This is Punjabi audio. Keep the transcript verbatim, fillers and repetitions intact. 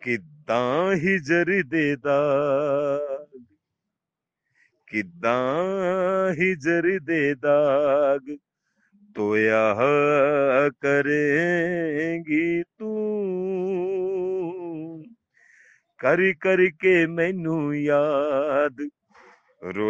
ਕਿੱਦਾਂ ਹਿਜਰ ਦੇ ਦਾਗ, ਕਿੱਦਾਂ ਹਿਜਰ ਦੇ ਦਾਗ ਧੋਇਆ ਕਰੇਂਗੀ ਤੂੰ, ਕਰ ਕਰ ਕੇ ਮੈਨੂੰ ਯਾਦ ਰੋ